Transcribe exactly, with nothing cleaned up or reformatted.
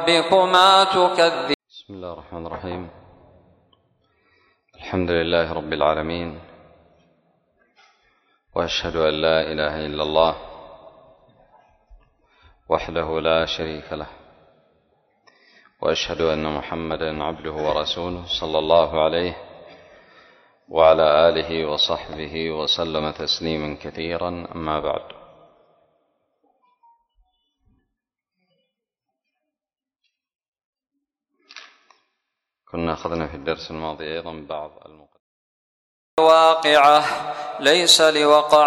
ربكما تكذبان. بسم الله الرحمن الرحيم. الحمد لله رب العالمين، وأشهد أن لا إله إلا الله وحده لا شريك له، وأشهد أن محمدًا عبده ورسوله صلى الله عليه وعلى آله وصحبه وسلم تسليما كثيرا. أما بعد، كنا أخذنا في الدرس الماضي أيضا بعض المقدمات. الواقعة ليس لوقع